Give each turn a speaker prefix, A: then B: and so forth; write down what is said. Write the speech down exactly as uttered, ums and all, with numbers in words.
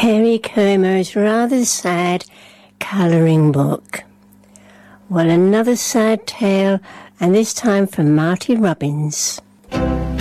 A: Harry Comer's rather sad colouring book. Well, another sad tale, and this time from Marty Robbins.